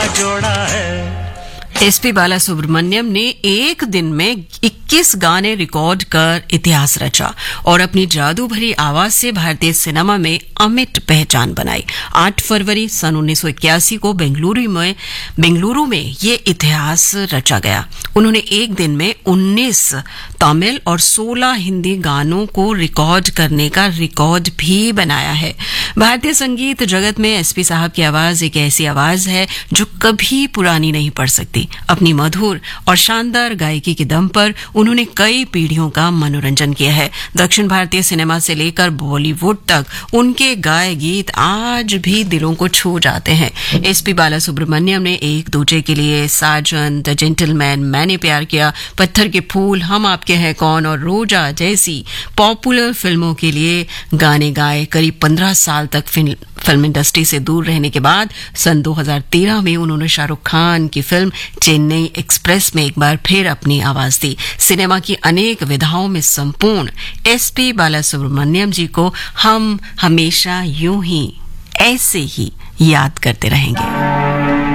जोड़ा है। एसपी बालासुब्रमण्यम ने एक दिन में 21 गाने रिकॉर्ड कर इतिहास रचा और अपनी जादू भरी आवाज से भारतीय सिनेमा में अमिट पहचान बनाई। 8 फरवरी सन 1981 को बेंगलुरु में ये इतिहास रचा गया। उन्होंने एक दिन में 19 तमिल और 16 हिंदी गानों को रिकॉर्ड करने का रिकॉर्ड भी बनाया है। भारतीय संगीत जगत में एसपी साहब की आवाज एक ऐसी आवाज है जो कभी पुरानी नहीं पड़ सकती। अपनी मधुर और शानदार गायकी के दम पर उन्होंने कई पीढ़ियों का मनोरंजन किया है। दक्षिण भारतीय सिनेमा से लेकर बॉलीवुड तक उनके गाए गीत आज भी दिलों को छू जाते हैं। एसपी बालासुब्रमण्यम ने एक दूजे के लिए साजन, द जेंटलमैन, मैंने प्यार किया, पत्थर के फूल, हम आपके हैं कौन और रोजा जैसी पॉपुलर फिल्मों के लिए गाने गाए। करीब 15 साल तक फिल्म इंडस्ट्री से दूर रहने के बाद सन 2013 में उन्होंने शाहरुख खान की फिल्म चेन्नई एक्सप्रेस में एक बार फिर अपनी आवाज दी। सिनेमा की अनेक विधाओं में संपूर्ण एसपी बालासुब्रमण्यम जी को हम हमेशा यूं ही ऐसे ही याद करते रहेंगे।